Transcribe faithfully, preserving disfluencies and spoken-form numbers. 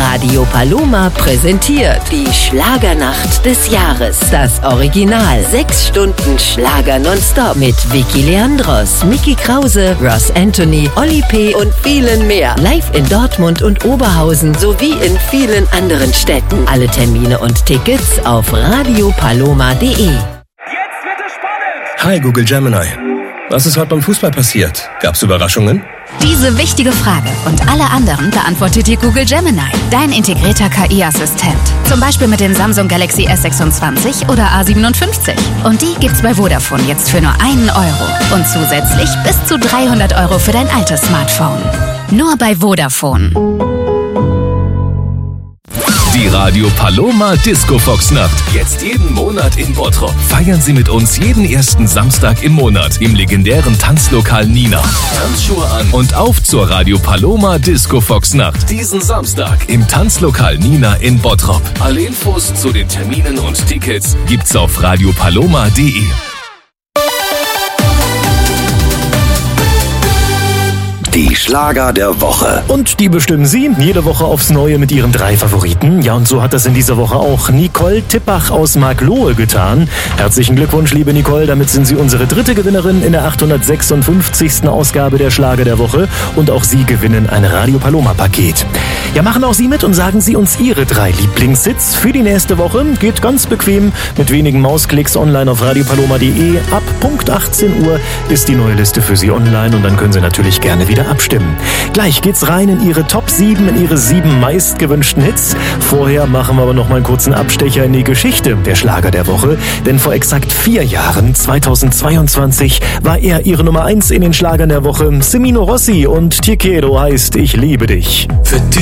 Radio Paloma präsentiert die Schlagernacht des Jahres. Das Original. Sechs Stunden Schlager nonstop mit Vicky Leandros, Micky Krause, Ross Anthony, Oli P. und vielen mehr. Live in Dortmund und Oberhausen sowie in vielen anderen Städten. Alle Termine und Tickets auf radio paloma punkt de. Jetzt wird es spannend! Hi Google Gemini. Was ist heute beim Fußball passiert? Gab's Überraschungen? Diese wichtige Frage und alle anderen beantwortet dir Google Gemini, dein integrierter K I-Assistent. Zum Beispiel mit dem Samsung Galaxy S sechsundzwanzig oder A siebenundfünfzig. Und die gibt's bei Vodafone jetzt für nur einen Euro. Und zusätzlich bis zu dreihundert Euro für dein altes Smartphone. Nur bei Vodafone. Die Radio Paloma Disco Fox Nacht. Jetzt jeden Monat in Bottrop. Feiern Sie mit uns jeden ersten Samstag im Monat im legendären Tanzlokal Nina. Tanzschuhe an und auf zur Radio Paloma Disco Fox Nacht. Diesen Samstag im Tanzlokal Nina in Bottrop. Alle Infos zu den Terminen und Tickets gibt's auf radio paloma punkt de. Die Schlager der Woche. Und die bestimmen Sie jede Woche aufs Neue mit Ihren drei Favoriten. Ja, und so hat das in dieser Woche auch Nicole Tippach aus Marklohe getan. Herzlichen Glückwunsch, liebe Nicole. Damit sind Sie unsere dritte Gewinnerin in der achthundertsechsundfünfzigsten Ausgabe der Schlager der Woche. Und auch Sie gewinnen ein Radio Paloma Paket. Ja, machen auch Sie mit und sagen Sie uns Ihre drei Lieblingshits für die nächste Woche. Geht ganz bequem mit wenigen Mausklicks online auf radio paloma punkt de. Ab Punkt achtzehn Uhr ist die neue Liste für Sie online und dann können Sie natürlich gerne wieder abstimmen. Gleich geht's rein in Ihre Top sieben, in Ihre sieben meistgewünschten Hits. Vorher machen wir aber noch mal einen kurzen Abstecher in die Geschichte der Schlager der Woche. Denn vor exakt vier Jahren, zweitausendzweiundzwanzig, war er Ihre Nummer eins in den Schlagern der Woche. Semino Rossi und Ti Quiero heißt Ich liebe dich. Für die